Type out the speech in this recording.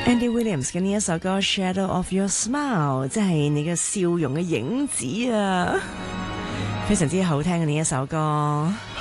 Andy Williams 嘅呢一首歌《Shadow of Your Smile》，即係你嘅笑容嘅影子啊，非常之好聽嘅呢一首歌。